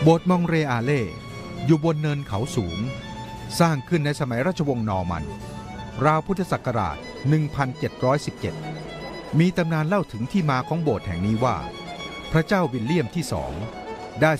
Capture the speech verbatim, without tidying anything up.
โบสถ์มองเรอาเล่อยู่บนเนินเขาสูงสร้างขึ้นในสมัยราชวงศ์นอร์มันราวพุทธศักราช หนึ่งพันเจ็ดร้อยสิบเจ็ด มีตำนานเล่าถึงที่มาของโบสถ์แห่งนี้ว่าพระเจ้าวิลเลียมที่สองได้